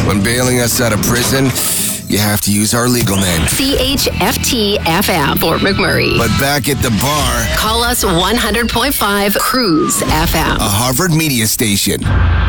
When bailing us out of prison, you have to use our legal name. CHFT-FM for McMurray. But back at the bar, Call us 100.5 Cruise FM. a Harvard media station.